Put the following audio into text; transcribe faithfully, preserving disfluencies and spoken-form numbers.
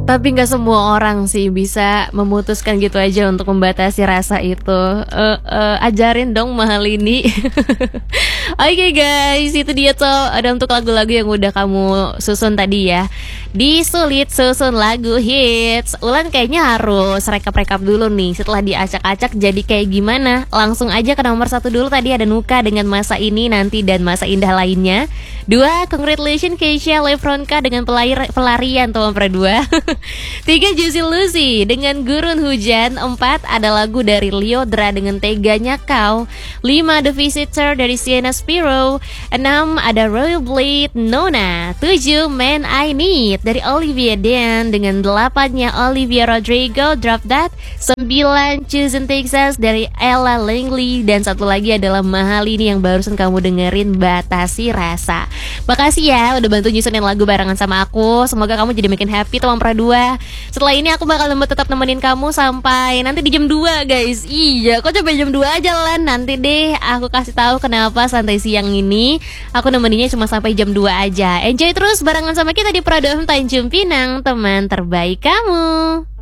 Tapi nggak semua orang sih bisa memutuskan gitu aja untuk membatasi rasa itu. Eh, eh, ajarin dong mahal ini. Oke guys, itu dia tuh ada untuk lagu-lagu yang udah kamu susun tadi ya. Di Sulit Susun Lagu Hits, Ulan kayaknya harus rekap-rekap dulu nih. Setelah diacak-acak jadi kayak gimana? Langsung aja ke nomor satu dulu. Tadi ada Nuka dengan Masa Ini, Nanti, dan Masa Indah Lainnya. Dua, Congratulations Keisha Lefronka dengan pelari, Pelarian tuh nomor dua. Tiga, Juicy Lucy dengan Gurun Hujan. Empat, ada lagu dari Liodra dengan Teganya Kau. Lima, The Visitor dari Sienna Spiro. Enam, ada Royal Blade Nona. Tujuh, Man I Need dari Olivia Dan. Dengan delapannya Olivia Rodrigo, Drop That. Sembilan, Choosing Texas dari Ella Langley. Dan satu lagi adalah Mahal Ini yang barusan kamu dengerin, Batasi Rasa. Makasih ya udah bantu nyusunin lagu barengan sama aku. Semoga kamu jadi makin happy teman pra dua. Setelah ini aku bakal tetap nemenin kamu sampai nanti di jam dua guys. Iya, kok coba jam dua aja lah. Nanti deh aku kasih tahu kenapa santai siang ini aku nemeninnya cuma sampai jam dua aja. Enjoy terus barengan sama kita di Prado Tanjung Pinang, teman terbaik kamu.